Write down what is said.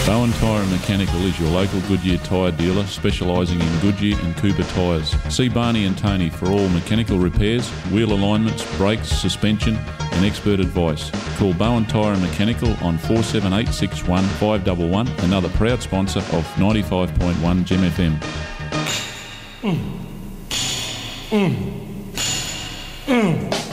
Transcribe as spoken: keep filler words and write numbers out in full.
Bowen Tyre and Mechanical is your local Goodyear tyre dealer specialising in Goodyear and Cooper tyres. See Barney and Tony for all mechanical repairs, wheel alignments, brakes, suspension and expert advice. Call Bowen Tyre and Mechanical on four seven eight six one five one one, another proud sponsor of ninety-five point one Gem F M. Mm. Mm. Mm.